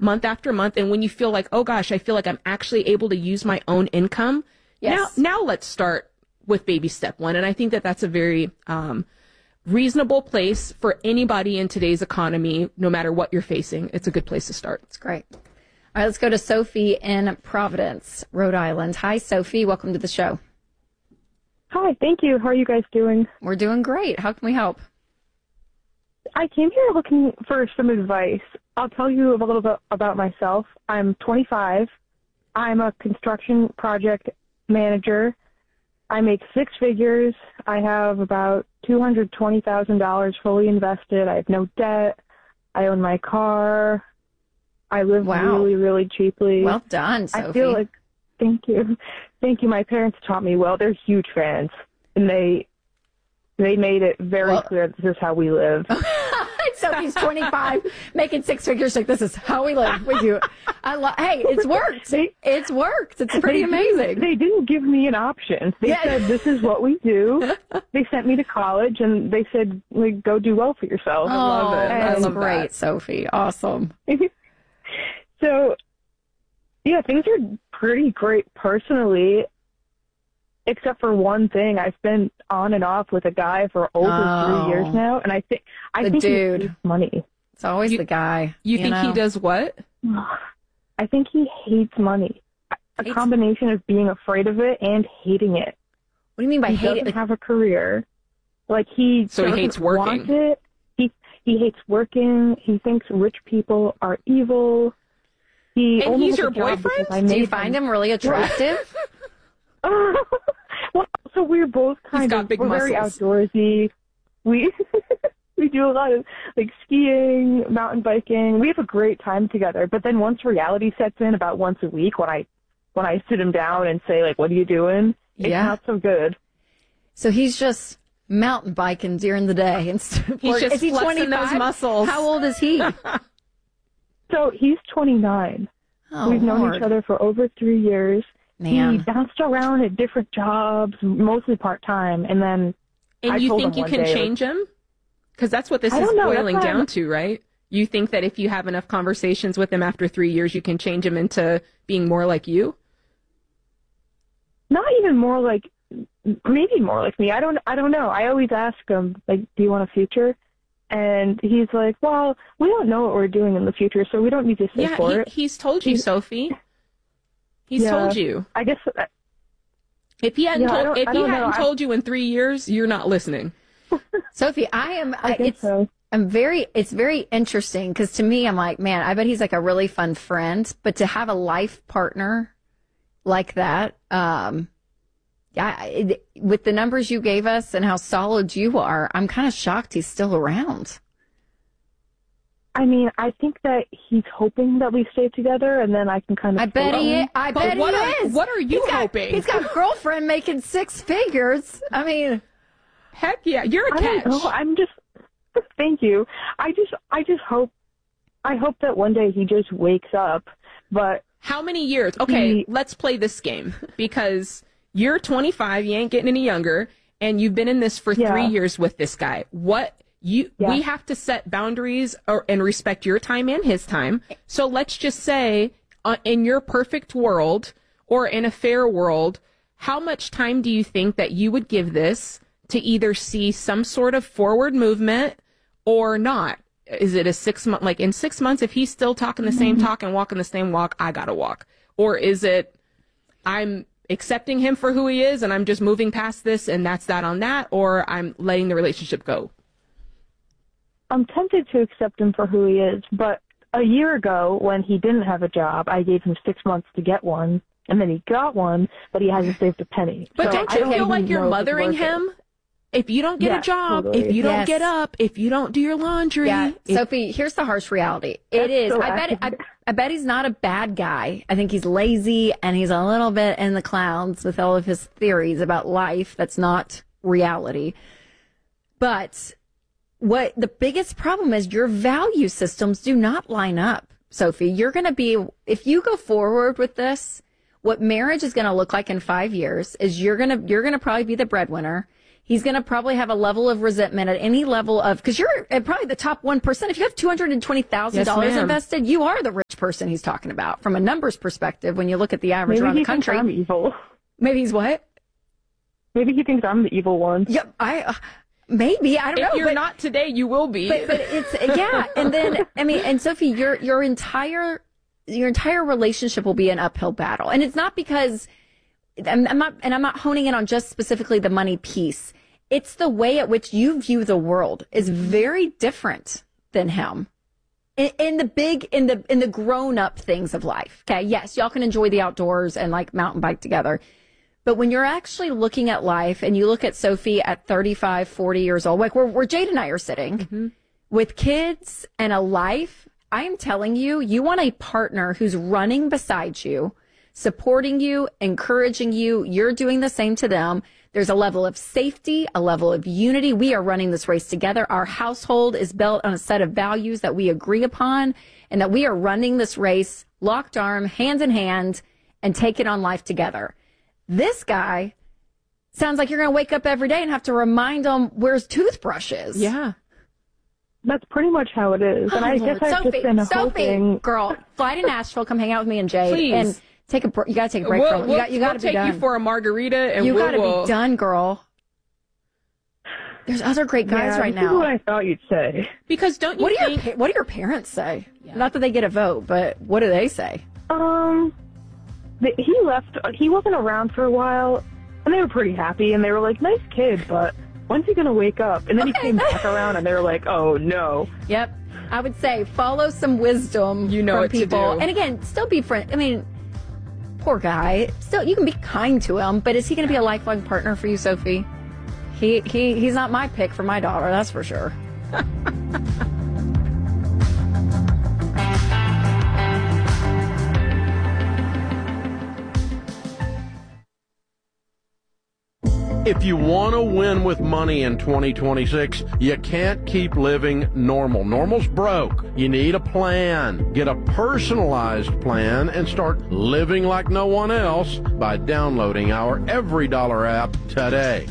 month after month. And when you feel like, oh gosh, I feel like I'm actually able to use my own income. Yes. Now let's start with baby step one. And I think that that's a very reasonable place for anybody in today's economy, no matter what you're facing. It's a good place to start. It's great. All right, let's go to Sophie in Providence, Rhode Island. Hi, Sophie. Welcome to the show. Hi, thank you. How are you guys doing? We're doing great. How can we help? I came here looking for some advice. I'll tell you a little bit about myself. I'm 25. I'm a construction project manager. I make six figures. I have about $220,000 fully invested. I have no debt. I own my car. I live really, really cheaply. Well done, Sophie. I feel like, thank you. Thank you. My parents taught me well. They're huge fans, and they made it very clear this is how we live. Sophie's 25, making six figures. Like, this is how we live with you. Hey, it's worked. It's worked. It's pretty amazing. They didn't give me an option. They said, this is what we do. They sent me to college, and they said, like, go do well for yourself. I love it. That's great, that. Sophie. Awesome. So, yeah, things are pretty great personally, except for one thing. I've been on and off with a guy for over 3 years now, and I think he hates money. It's always the guy. You think he does what? I think he hates money. A combination of being afraid of it and hating it. What do you mean by hate it? He doesn't have a career. Like, he hates working. Want it. He hates working. He thinks rich people are evil. And he's your boyfriend? Do you find him really attractive? Well, so we're both we're very outdoorsy. We do a lot of like skiing, mountain biking. We have a great time together. But then once reality sets in, about once a week, when I sit him down and say, like, what are you doing? It's not so good. So he's just mountain biking during the day. And he's just flexing those muscles. How old is he? So he's 29. Oh, We've known each other for over 3 years. Man. He bounced around at different jobs, mostly part-time, and then And you think you can change him? Because that's what this is boiling down to, right? You think that if you have enough conversations with him after 3 years, you can change him into being more like you? Not even more like, maybe more like me. I don't know. I always ask him, like, do you want a future? And he's like, well, we don't know what we're doing in the future, so we don't need to say for it. He's told you, Sophie. He's told you. I guess. If he hadn't told you in 3 years, you're not listening. Sophie, it's very interesting because to me, I'm like, man, I bet he's like a really fun friend, but to have a life partner like that, with the numbers you gave us and how solid you are, I'm kind of shocked he's still around. I mean, I think that he's hoping that we stay together, and then I can kind of. I bet he is. What are you hoping? He's got a girlfriend making six figures. I mean, heck yeah, you're a catch. I don't know. I'm just. Thank you. I just hope. I hope that one day he just wakes up. But how many years? Okay, let's play this game because you're 25. You ain't getting any younger, and you've been in this for 3 years with this guy. We have to set boundaries and respect your time and his time. So let's just say, in your perfect world or in a fair world, how much time do you think that you would give this to either see some sort of forward movement or not? Is it a 6 month, like in 6 months, if he's still talking the same talk and walking the same walk, I gotta walk? Or is it, I'm accepting him for who he is and I'm just moving past this and that's that on that, or I'm letting the relationship go? I'm tempted to accept him for who he is, but a year ago when he didn't have a job, I gave him 6 months to get one, and then he got one, but he hasn't saved a penny. But don't you feel like you're mothering him? If you don't get a job, totally. If you don't get up, if you don't do your laundry. Yeah, Sophie, here's the harsh reality. It is. So I bet he's not a bad guy. I think he's lazy and he's a little bit in the clouds with all of his theories about life. That's not reality. But what the biggest problem is, your value systems do not line up, Sophie. You're going to be, if you go forward with this, what marriage is going to look like in 5 years is you're going to probably be the breadwinner. He's going to probably have a level of resentment at any level of, because you're at probably the top 1%. If you have $220,000 invested, you are the rich person he's talking about from a numbers perspective when you look at the average around the country. Maybe he thinks I'm evil. Maybe he's what? Maybe he thinks I'm the evil one. Yep, maybe, I don't know. If you're not today, you will be. But it's, yeah. And then, I mean, and Sophie, your entire relationship will be an uphill battle. And it's not because I'm not honing in on just specifically the money piece. It's the way at which you view the world is very different than him. In the grown up things of life. Okay. Yes. Y'all can enjoy the outdoors and like mountain bike together. But when you're actually looking at life and you look at Sophie at 35, 40 years old, like where Jade and I are sitting with kids and a life, I am telling you, you want a partner who's running beside you, supporting you, encouraging you. You're doing the same to them. There's a level of safety, a level of unity. We are running this race together. Our household is built on a set of values that we agree upon, and that we are running this race locked arm, hand in hand, and taking on life together. This guy sounds like you're going to wake up every day and have to remind him where his toothbrush is. Yeah. That's pretty much how it is. And I guess I've just been hoping... Girl, fly to Nashville, come hang out with me and Jade. Please. And you got to take a break from it. You got to be done. We'll take you for a margarita and you got to be done, girl. There's other great guys right now. This is what I thought you'd say. Because don't you think... What do your parents say? Yeah. Not that they get a vote, but what do they say? He left. He wasn't around for a while, and they were pretty happy, and they were like, nice kid, but when's he going to wake up? And then he came back around, and they were like, oh, no. Yep. I would say follow some wisdom from people. And again, still be friends. I mean, poor guy. Still, you can be kind to him, but is he going to be a lifelong partner for you, Sophie? He's not my pick for my daughter, that's for sure. If you want to win with money in 2026, you can't keep living normal. Normal's broke. You need a plan. Get a personalized plan and start living like no one else by downloading our EveryDollar app today.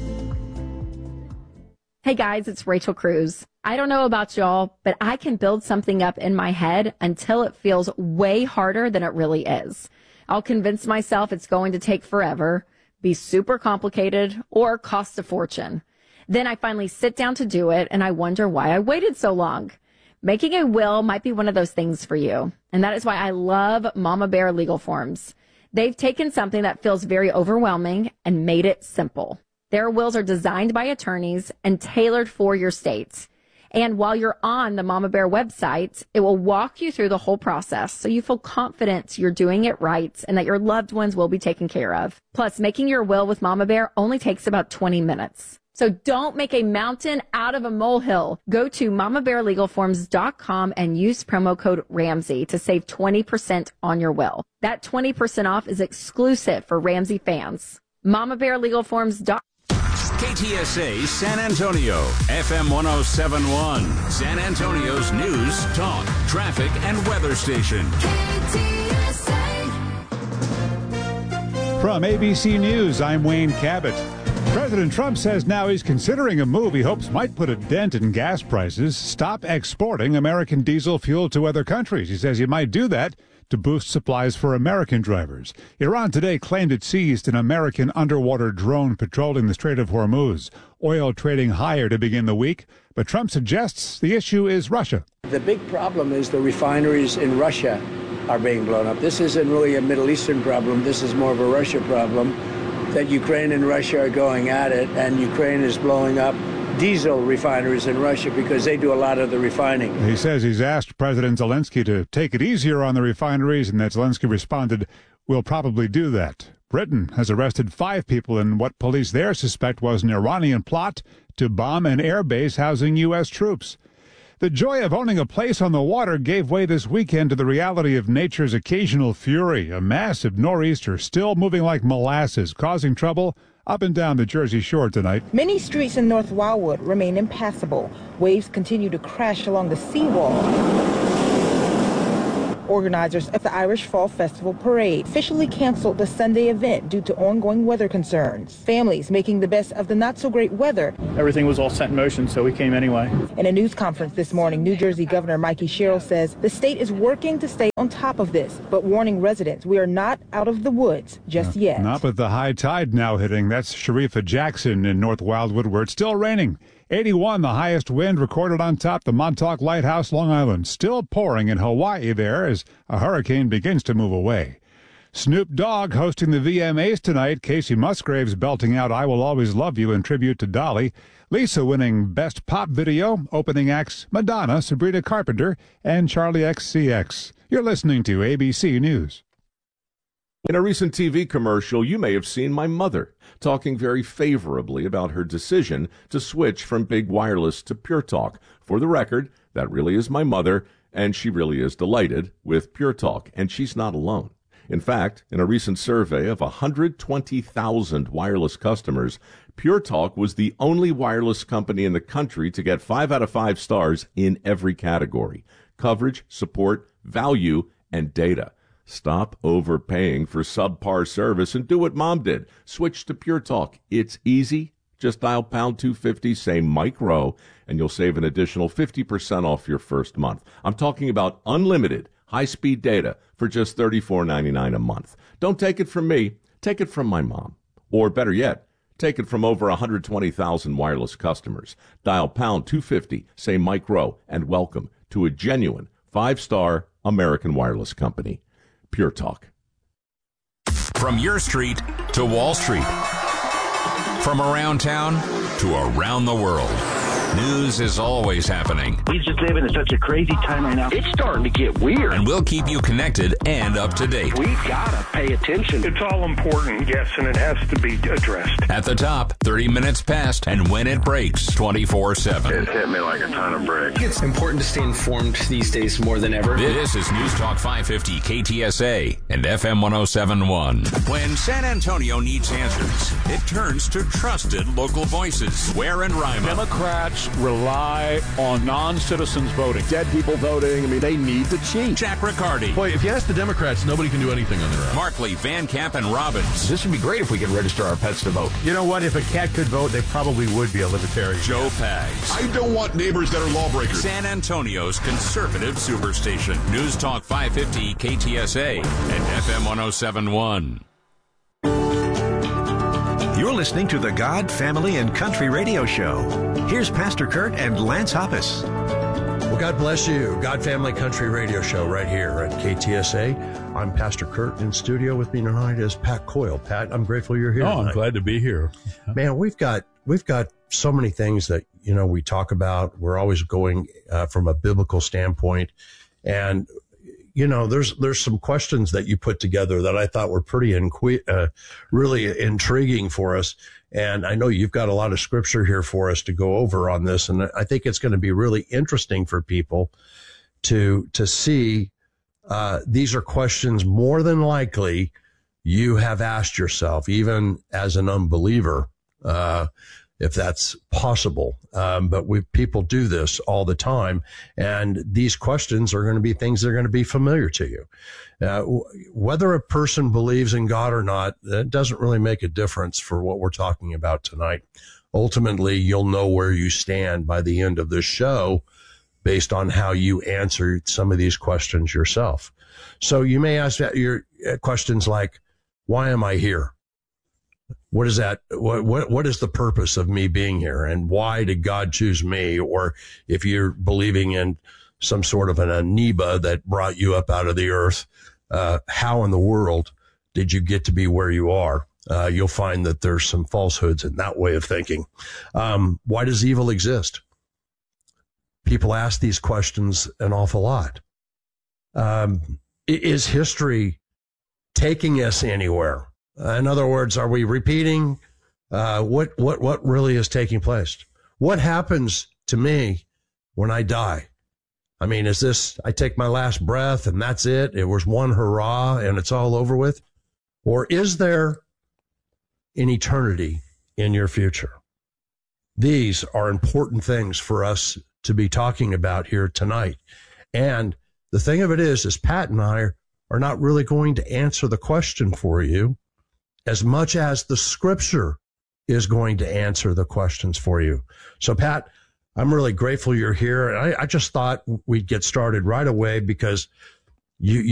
Hey guys, it's Rachel Cruz. I don't know about y'all, but I can build something up in my head until it feels way harder than it really is. I'll convince myself it's going to take forever, be super complicated, or cost a fortune. Then I finally sit down to do it, and I wonder why I waited so long. Making a will might be one of those things for you, and that is why I love Mama Bear Legal Forms. They've taken something that feels very overwhelming and made it simple. Their wills are designed by attorneys and tailored for your state. And while you're on the Mama Bear website, it will walk you through the whole process so you feel confident you're doing it right and that your loved ones will be taken care of. Plus, making your will with Mama Bear only takes about 20 minutes. So don't make a mountain out of a molehill. Go to mamabearlegalforms.com and use promo code Ramsey to save 20% on your will. That 20% off is exclusive for Ramsey fans. mamabearlegalforms.com. KTSA San Antonio, FM 107.1, San Antonio's news, talk, traffic, and weather station. KTSA. From ABC News, I'm Wayne Cabot. President Trump says now he's considering a move he hopes might put a dent in gas prices. Stop exporting American diesel fuel to other countries. He says he might do that to boost supplies for American drivers. Iran today claimed it seized an American underwater drone patrolling the Strait of Hormuz. Oil trading higher to begin the week, but Trump suggests the issue is Russia. The big problem is the refineries in Russia are being blown up. This isn't really a Middle Eastern problem. This is more of a Russia problem, that Ukraine and Russia are going at it, and Ukraine is blowing up diesel refineries in Russia because they do a lot of the refining. He says he's asked President Zelensky to take it easier on the refineries, and that Zelensky responded, "We'll probably do that." Britain has arrested 5 people in what police there suspect was an Iranian plot to bomb an airbase housing U.S. troops. The joy of owning a place on the water gave way this weekend to the reality of nature's occasional fury. A massive nor'easter still moving like molasses, causing trouble up and down the Jersey Shore tonight. Many streets in North Wildwood remain impassable. Waves continue to crash along the seawall. organizers of the Irish Fall Festival Parade officially canceled the Sunday event due to ongoing weather concerns. Families making the best of the not-so-great weather. Everything was all set in motion, so we came anyway. In a news conference this morning, New Jersey Governor Mikey Sherrill says the state is working to stay on top of this, but warning residents we are not out of the woods just yet. Not with the high tide now hitting. That's Sharifa Jackson in North Wildwood, where it's still raining. 81, the highest wind recorded on top the Montauk Lighthouse, Long Island. Still pouring in Hawaii there as a hurricane begins to move away. Snoop Dogg hosting the VMAs tonight. Casey Musgraves belting out I Will Always Love You in tribute to Dolly. Lisa winning Best Pop Video. Opening acts Madonna, Sabrina Carpenter, and Charlie XCX. You're listening to ABC News. In a recent TV commercial, you may have seen my mother talking very favorably about her decision to switch from big wireless to Pure Talk. For the record, that really is my mother, and she really is delighted with Pure Talk, and she's not alone. In fact, in a recent survey of 120,000 wireless customers, Pure Talk was the only wireless company in the country to get 5 out of 5 stars in every category: coverage, support, value, and data. Stop overpaying for subpar service and do what Mom did. Switch to Pure Talk. It's easy. Just dial pound 250, say Mike Rowe, and you'll save an additional 50% off your first month. I'm talking about unlimited high-speed data for just $34.99 a month. Don't take it from me. Take it from my mom. Or better yet, take it from over 120,000 wireless customers. Dial pound 250, say Mike Rowe, and welcome to a genuine 5-star American wireless company. Pure Talk. From your street to Wall Street. From around town to around the world. News is always happening. We just living in such a crazy time right now. It's starting to get weird. And we'll keep you connected and up to date. We've got to pay attention. It's all important, yes, and it has to be addressed. At the top, 30 minutes past, and when it breaks, 24/7. It hit me like a ton of bricks. It's important to stay informed these days more than ever. This is News Talk 550 KTSA and FM 107.1. When San Antonio needs answers, it turns to trusted local voices. Ware and Rima. Democrats rely on non-citizens voting. Dead people voting. I mean, they need to change. Jack Riccardi. Boy, if you ask the Democrats, nobody can do anything on their own. Markley, Van Camp, and Robbins. This would be great if we could register our pets to vote. You know what? If a cat could vote, they probably would be a libertarian. Joe Pags. I don't want neighbors that are lawbreakers. San Antonio's conservative superstation. News Talk 550 KTSA and FM 107.1. You're listening to the God, Family, and Country Radio Show. Here's Pastor Kurt and Lance Hoppus. Well, God bless you. God, Family, Country Radio Show right here at KTSA. I'm Pastor Kurt. In studio with me tonight is Pat Coyle. Pat, I'm grateful you're here. Oh, I'm glad to be here. Man, we've got so many things that, we talk about. We're always going from a biblical standpoint. And there's some questions that you put together that I thought were pretty really intriguing for us. And I know you've got a lot of scripture here for us to go over on this. And I think it's going to be really interesting for people to see. These are questions more than likely you have asked yourself, even as an unbeliever, if that's possible. But people do this all the time. And these questions are going to be things that are going to be familiar to you. Whether a person believes in God or not, that doesn't really make a difference for what we're talking about tonight. Ultimately, you'll know where you stand by the end of this show based on how you answer some of these questions yourself. So you may ask your questions like, why am I here? What is that? What is the purpose of me being here? And why did God choose me? Or if you're believing in some sort of an amoeba that brought you up out of the earth, how in the world did you get to be where you are? You'll find that there's some falsehoods in that way of thinking. Why does evil exist? People ask these questions an awful lot. Is history taking us anywhere? In other words, are we repeating what really is taking place? What happens to me when I die? I mean, is this, I take my last breath and that's it? It was one hurrah and it's all over with? Or is there an eternity in your future? These are important things for us to be talking about here tonight. And the thing of it is Pat and I are not really going to answer the question for you as much as the scripture is going to answer the questions for you. So, Pat, I'm really grateful you're here. I just thought we'd get started right away because you